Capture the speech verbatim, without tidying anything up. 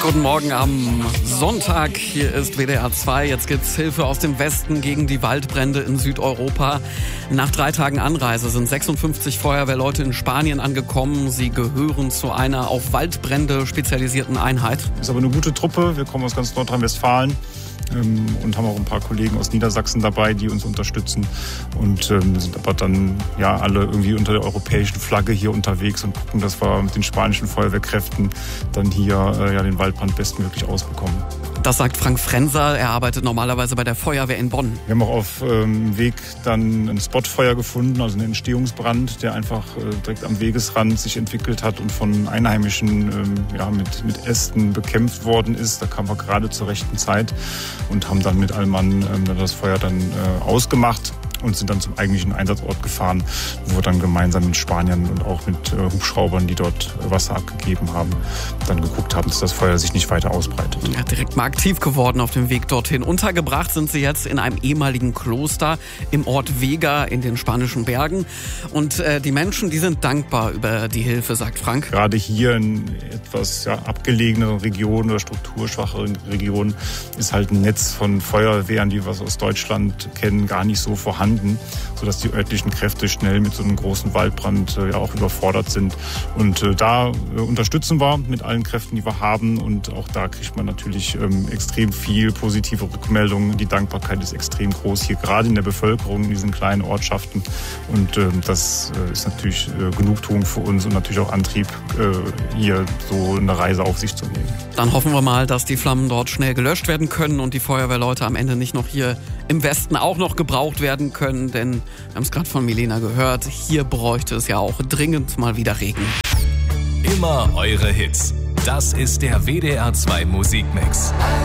Guten Morgen am Sonntag. Hier ist W D R zwei. Jetzt gibt's Hilfe aus dem Westen gegen die Waldbrände in Südeuropa. Nach drei Tagen Anreise sind sechsundfünfzig Feuerwehrleute in Spanien angekommen. Sie gehören zu einer auf Waldbrände spezialisierten Einheit. Ist aber eine gute Truppe. Wir kommen aus ganz Nordrhein-Westfalen. Ähm, und haben auch ein paar Kollegen aus Niedersachsen dabei, die uns unterstützen und ähm, sind aber dann ja alle irgendwie unter der europäischen Flagge hier unterwegs und gucken, dass wir mit den spanischen Feuerwehrkräften dann hier äh, ja, den Waldbrand bestmöglich ausbekommen. Das sagt Frank Frenser. Er arbeitet normalerweise bei der Feuerwehr in Bonn. Wir haben auch auf dem ähm, Weg dann ein Spotfeuer gefunden, also einen Entstehungsbrand, der einfach äh, direkt am Wegesrand sich entwickelt hat und von Einheimischen ähm, ja, mit, mit Ästen bekämpft worden ist. Da kamen wir gerade zur rechten Zeit und haben dann mit allem Mann ähm, das Feuer dann äh, ausgemacht und sind dann zum eigentlichen Einsatzort gefahren, wo wir dann gemeinsam mit Spaniern und auch mit äh, Hubschraubern, die dort äh, Wasser abgegeben haben, dann geguckt haben, dass das Feuer sich nicht weiter ausbreitet. Ja, direkt mal aktiv geworden auf dem Weg dorthin. Untergebracht sind sie jetzt in einem ehemaligen Kloster im Ort Vega in den spanischen Bergen. Und äh, die Menschen, die sind dankbar über die Hilfe, sagt Frank. Gerade hier in etwas ja, abgelegeneren Regionen oder strukturschwacheren Regionen ist halt ein Netz von Feuerwehren, die wir aus Deutschland kennen, gar nicht so vorhanden, sodass die örtlichen Kräfte schnell mit so einem großen Waldbrand äh, ja auch überfordert sind. Und äh, da äh, unterstützen wir mit allen Kräften, die wir haben. Und auch da kriegt man natürlich ähm, extrem viel positive Rückmeldungen. Die Dankbarkeit ist extrem groß hier, gerade in der Bevölkerung in diesen kleinen Ortschaften. Und äh, das äh, ist natürlich äh, Genugtuung für uns und natürlich auch Antrieb, äh, hier so eine Reise auf sich zu nehmen. Dann hoffen wir mal, dass die Flammen dort schnell gelöscht werden können und die Feuerwehrleute am Ende nicht noch hier im Westen auch noch gebraucht werden können, denn wir haben es gerade von Milena gehört, hier bräuchte es ja auch dringend mal wieder Regen. Immer eure Hits. Das ist der W D R zwei Musikmix.